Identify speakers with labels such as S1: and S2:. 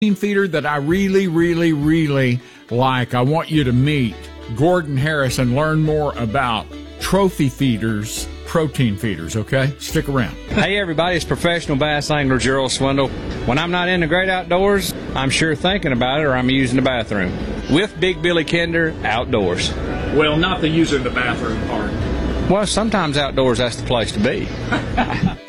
S1: feeder that I really, really, really like. I want you to meet Gordon Harris and learn more about trophy feeders, protein feeders, okay? Stick around.
S2: Hey everybody, it's professional bass angler Gerald Swindle. When I'm not in the great outdoors, I'm sure thinking about it or I'm using the bathroom. With Big Billy Kinder, outdoors.
S3: Well, not the using the bathroom part.
S2: Well, sometimes outdoors, that's the place to be.